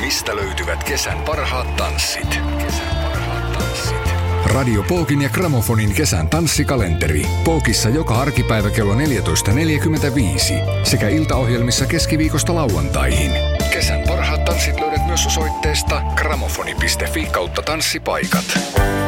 Mistä löytyvät kesän parhaat tanssit? Radio Pookin ja Gramofonin kesän tanssikalenteri. Pookissa joka arkipäivä kello 14.45 sekä iltaohjelmissa keskiviikosta lauantaihin. Kesän parhaat tanssit löydät myös osoitteesta gramofoni.fi/tanssipaikat.